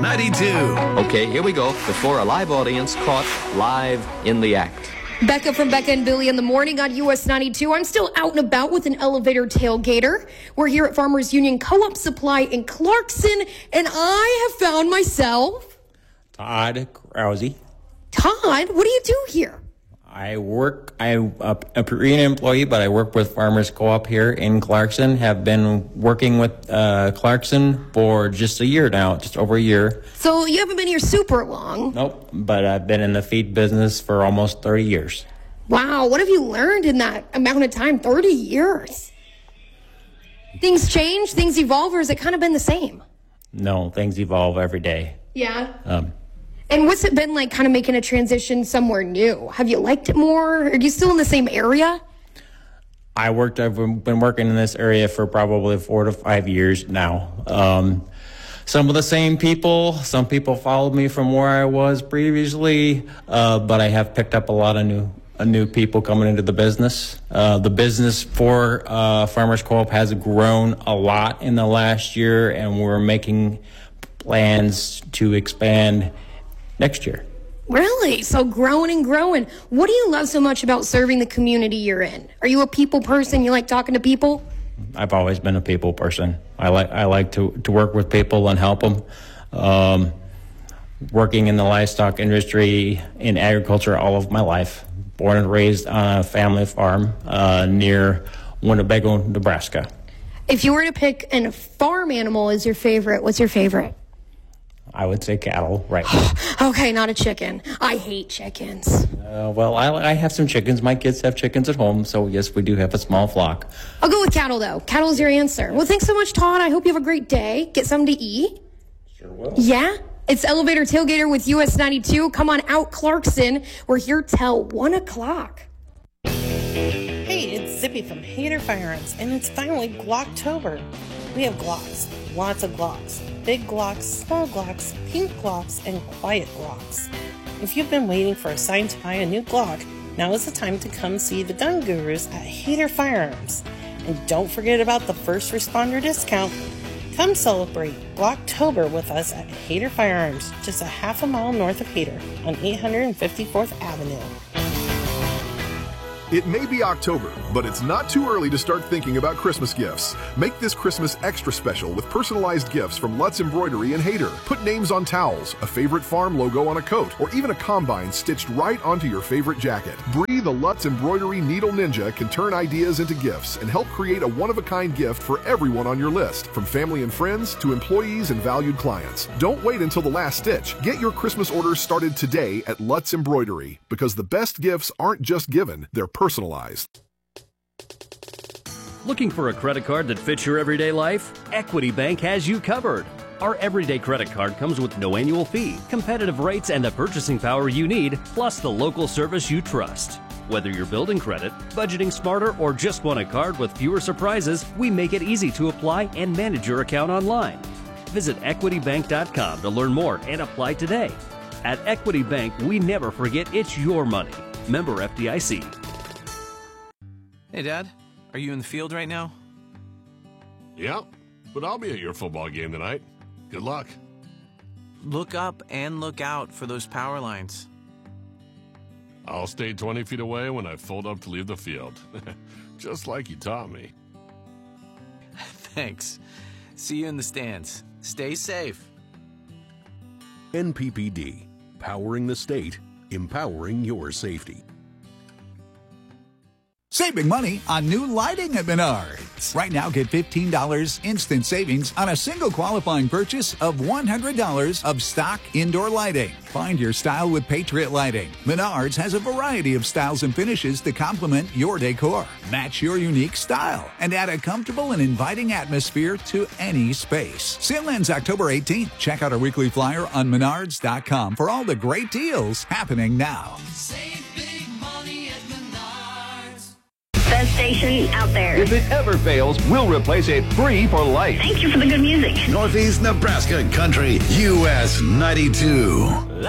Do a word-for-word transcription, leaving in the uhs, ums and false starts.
ninety-two. Okay, here we go. Before a live audience caught live in the act. Becca from Becca and Billy in the morning on U S ninety-two. I'm still out and about with an elevator tailgater. We're here at Farmers Union Co-op Supply in Clarkson, and I have found myself... Todd Krause. Todd, what do you do here? I work, I'm a, a Korean employee, but I work with Farmers Co-op here in Clarkson. Have been working with uh, Clarkson for just a year now, just over a year. So you haven't been here super long. Nope, but I've been in the feed business for almost thirty years. Wow, what have you learned in that amount of time? thirty years. Things change, things evolve, or has it kind of been the same? No, things evolve every day. Yeah. Um, And what's it been like kind of making a transition somewhere new? Have you liked it more? Are you still in the same area? I worked, I've been working in this area for probably four to five years now. Um, some of the same people, some people followed me from where I was previously, uh, but I have picked up a lot of new uh, new people coming into the business. Uh, the business for uh, Farmers Co-op has grown a lot in the last year, and we're making plans to expand next year. Really? So growing and growing. What do you love so much about serving the community you're in? Are you a people person? You like talking to people? I've always been a people person. I like I like to, to work with people and help them. Um, working in the livestock industry, in agriculture all of my life. Born and raised on a family farm uh, near Winnebago, Nebraska. If you were to pick a farm animal as your favorite, what's your favorite? I would say cattle, right. Okay, not a chicken. I hate chickens. Uh, well, I, I have some chickens. My kids have chickens at home, so yes, we do have a small flock. I'll go with cattle, though. Cattle's your answer. Well, thanks so much, Todd. I hope you have a great day. Get something to eat. Sure will. Yeah? It's Elevator Tailgater with U S ninety-two. Come on out, Clarkson. We're here till one o'clock. Hey, it's Zippy from Hater Firearms, and it's finally Glocktober. We have Glocks, lots of Glocks. Big Glocks, small Glocks, pink Glocks, and quiet Glocks. If you've been waiting for a sign to buy a new Glock, now is the time to come see the gun gurus at Hater Firearms. And don't forget about the first responder discount. Come celebrate Glocktober with us at Hater Firearms, just a half a mile north of Hater on eight hundred fifty-fourth Avenue. It may be October, but it's not too early to start thinking about Christmas gifts. Make this Christmas extra special with personalized gifts from Lutz Embroidery and Hater. Put names on towels, a favorite farm logo on a coat, or even a combine stitched right onto your favorite jacket. Bree, the Lutz Embroidery Needle Ninja, can turn ideas into gifts and help create a one-of-a-kind gift for everyone on your list, from family and friends to employees and valued clients. Don't wait until the last stitch. Get your Christmas orders started today at Lutz Embroidery, because the best gifts aren't just given, they're personalized. Looking for a credit card that fits your everyday life? Equity Bank has you covered. Our everyday credit card comes with no annual fee, competitive rates, and the purchasing power you need, plus the local service you trust. Whether you're building credit, budgeting smarter, or just want a card with fewer surprises, we make it easy to apply and manage your account online. Visit equity bank dot com to learn more and apply today. At Equity Bank, we never forget it's your money. Member F D I C. Hey, Dad. Are you in the field right now? Yep, but I'll be at your football game tonight. Good luck. Look up and look out for those power lines. I'll stay twenty feet away when I fold up to leave the field. Just like you taught me. Thanks. See you in the stands. Stay safe. N P P D. Powering the state. Empowering your safety. Saving money on new lighting at Menards. Right now, get fifteen dollars instant savings on a single qualifying purchase of one hundred dollars of stock indoor lighting. Find your style with Patriot Lighting. Menards has a variety of styles and finishes to complement your decor. Match your unique style and add a comfortable and inviting atmosphere to any space. Sale ends October eighteenth. Check out our weekly flyer on menards dot com for all the great deals happening now. Save big money at Menards. Best station out there. If it ever fails, we'll replace it free for life. Thank you for the good music. Northeast Nebraska Country, U S ninety-two.